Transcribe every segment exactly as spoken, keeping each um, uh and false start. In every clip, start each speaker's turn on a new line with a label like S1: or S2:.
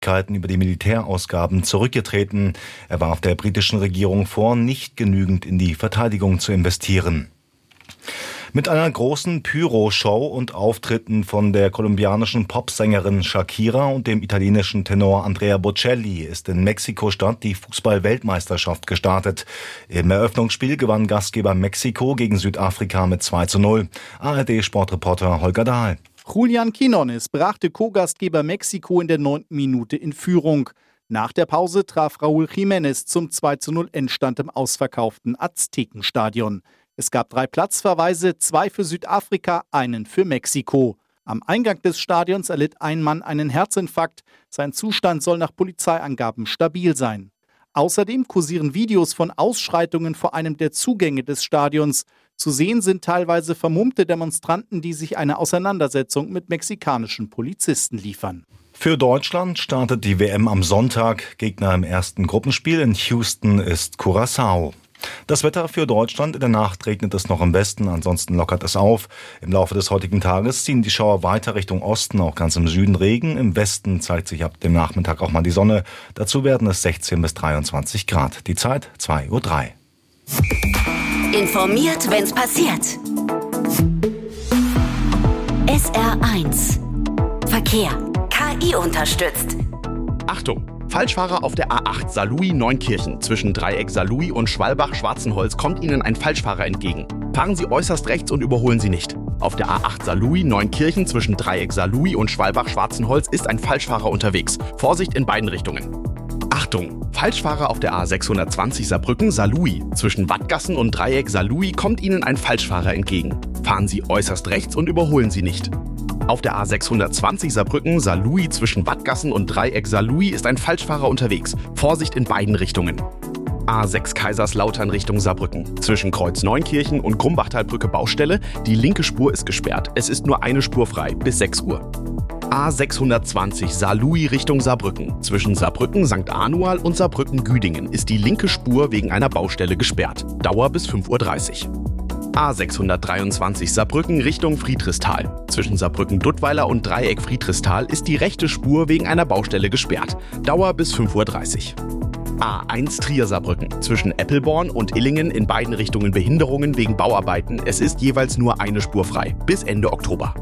S1: über die Militärausgaben zurückgetreten. Er warf der britischen Regierung vor, nicht genügend in die Verteidigung zu investieren. Mit einer großen Pyro-Show und Auftritten von der kolumbianischen Popsängerin Shakira und dem italienischen Tenor Andrea Bocelli ist in Mexiko-Stadt die Fußball-Weltmeisterschaft gestartet. Im Eröffnungsspiel gewann Gastgeber Mexiko gegen Südafrika mit zwei zu null. A R D-Sportreporter Holger Dahl.
S2: Julian Quinones brachte Co-Gastgeber Mexiko in der neunten Minute in Führung. Nach der Pause traf Raúl Jiménez zum zwei zu null Endstand im ausverkauften Aztekenstadion. Es gab drei Platzverweise, zwei für Südafrika, einen für Mexiko. Am Eingang des Stadions erlitt ein Mann einen Herzinfarkt. Sein Zustand soll nach Polizeiangaben stabil sein. Außerdem kursieren Videos von Ausschreitungen vor einem der Zugänge des Stadions. Zu sehen sind teilweise vermummte Demonstranten, die sich eine Auseinandersetzung mit mexikanischen Polizisten liefern.
S1: Für Deutschland startet die W M am Sonntag. Gegner im ersten Gruppenspiel in Houston ist Curaçao. Das Wetter für Deutschland: in der Nacht regnet es noch im Westen, ansonsten lockert es auf. Im Laufe des heutigen Tages ziehen die Schauer weiter Richtung Osten, auch ganz im Süden Regen. Im Westen zeigt sich ab dem Nachmittag auch mal die Sonne. Dazu werden es sechzehn bis dreiundzwanzig Grad. Die Zeit zwei Uhr drei.
S3: Informiert, wenn's passiert. S R eins Verkehr. K I unterstützt.
S4: Achtung! Falschfahrer auf der A acht Saarlouis-Neunkirchen. Zwischen Dreieck Saarlouis und Schwalbach-Schwarzenholz kommt Ihnen ein Falschfahrer entgegen. Fahren Sie äußerst rechts und überholen Sie nicht. Auf der A acht Saarlouis-Neunkirchen zwischen Dreieck Saarlouis und Schwalbach-Schwarzenholz ist ein Falschfahrer unterwegs. Vorsicht in beiden Richtungen. Achtung! Falschfahrer auf der A sechshundertzwanzig Saarbrücken-Saarlouis. Zwischen Wattgassen und Dreieck Saarlouis kommt Ihnen ein Falschfahrer entgegen. Fahren Sie äußerst rechts und überholen Sie nicht. Auf der A sechshundertzwanzig Saarbrücken-Saarlouis zwischen Wattgassen und Dreieck Saarlouis ist ein Falschfahrer unterwegs. Vorsicht in beiden Richtungen. A sechs Kaiserslautern Richtung Saarbrücken. Zwischen Kreuz Neunkirchen und Grumbachtalbrücke Baustelle. Die linke Spur ist gesperrt. Es ist nur eine Spur frei bis sechs Uhr. A sechshundertzwanzig Saarlouis Richtung Saarbrücken. Zwischen Saarbrücken Sankt Anual und Saarbrücken Güdingen ist die linke Spur wegen einer Baustelle gesperrt. Dauer bis fünf Uhr dreißig. A sechshundertdreiundzwanzig Saarbrücken Richtung Friedrichsthal. Zwischen Saarbrücken-Duttweiler und Dreieck Friedrichsthal ist die rechte Spur wegen einer Baustelle gesperrt. Dauer bis fünf Uhr dreißig. A eins Trier-Saarbrücken. Zwischen Eppelborn und Illingen in beiden Richtungen Behinderungen wegen Bauarbeiten. Es ist jeweils nur eine Spur frei. Bis Ende Oktober.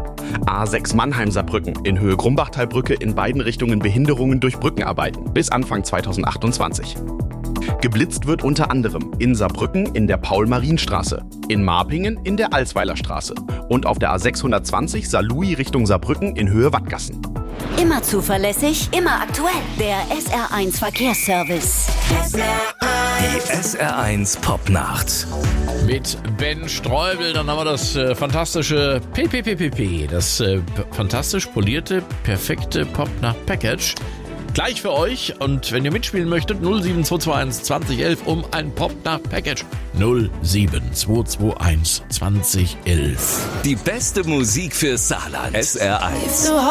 S4: A sechs Mannheim-Saarbrücken. In Höhe Grumbachtalbrücke in beiden Richtungen Behinderungen durch Brückenarbeiten. Bis Anfang zweitausendachtundzwanzig. Geblitzt wird unter anderem in Saarbrücken in der Paul-Marien-Straße, in Marpingen in der Alsweiler Straße und auf der A sechshundertzwanzig Saarlouis Richtung Saarbrücken in Höhe Wattgassen.
S3: Immer zuverlässig, immer aktuell. Der S R eins Verkehrsservice. S R eins.
S5: Die S R eins Popnacht.
S6: Mit Ben Streubel, dann haben wir das äh, fantastische P P P P P, das äh, p- fantastisch polierte, perfekte Popnacht-Package. Gleich für euch, und wenn ihr mitspielen möchtet, null sieben zwei zwei eins zwanzig elf um ein Popnacht-Package. null sieben zwei zwei eins zwanzig elf.
S5: Die beste Musik für Saarland. S R eins.